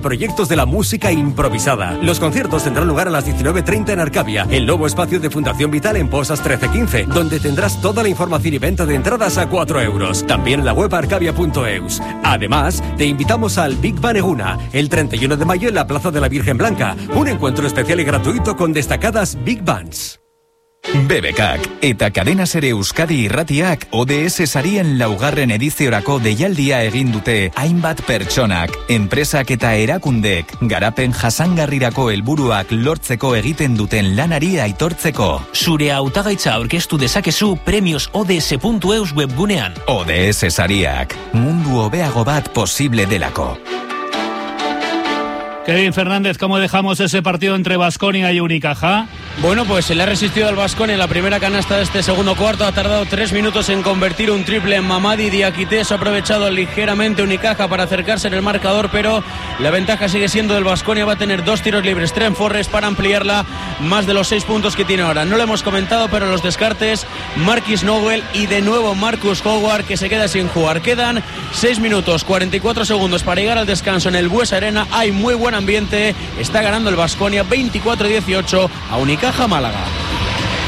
proyectos de la música improvisada. Los conciertos tendrán lugar a las 19:30 en Arcavia, el nuevo espacio de Fundación Vital en Posas 1315, donde tendrás toda la información y venta de entradas a 4 euros. También en la web arcavia.eus. Además, te invitamos al Big Bang Eguna, el 31 de mayo en la Plaza de la Virgen Blanca, un encuentro especial y gratuito con destacadas Big Bands. BBKak eta Cadena Ser Euskadi Irratiak ODS sarien laugarren ediziorako deialdia egin dute hainbat pertsonak, enpresak eta erakundek garapen jasangarrirako helburuak lortzeko egiten duten lanari aitortzeko. Zure hautagaitza aurkeztu dezakezu premiosods.eus webgunean. ODS sariak, mundu hobeago bat posible delako. Kevin Fernández, ¿cómo dejamos ese partido entre Baskonia y Unicaja? Bueno, pues se le ha resistido al Baskonia en la primera canasta de este segundo cuarto. Ha tardado 3 minutos en convertir un triple en Mamadi Diakité. Se ha aprovechado ligeramente Unicaja para acercarse en el marcador, pero la ventaja sigue siendo del Baskonia. Va a tener 2 tiros libres, Trent Forrest, para ampliarla más de los 6 puntos que tiene ahora. No lo hemos comentado, pero los descartes, Marquis Nowell y de nuevo Marcus Howard, que se queda sin jugar. Quedan 6 minutos, 44 segundos para llegar al descanso en el Buesa Arena. Hay muy buen ambiente. Está ganando el Baskonia 24-18 a Unicaja Málaga.